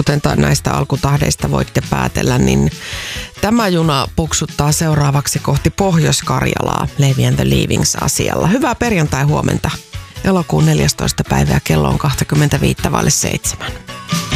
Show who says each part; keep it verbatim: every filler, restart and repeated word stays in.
Speaker 1: kuten ta- näistä alkutahdeista voitte päätellä, niin tämä juna puksuttaa seuraavaksi kohti Pohjois-Karjalaa Leevi and the Leavings -asialla. Hyvää perjantai-huomenta. Elokuun neljästoista päivää, kello on kaksikymmentäviisi vaille seitsemän.